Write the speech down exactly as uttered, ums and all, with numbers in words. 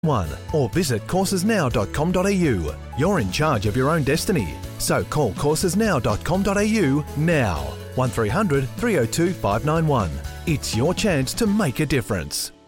one or visit courses now dot com dot a u. You're in charge of your own destiny, so call courses now dot com dot a u now. one three hundred three oh two five nine one. It's your chance to make a difference.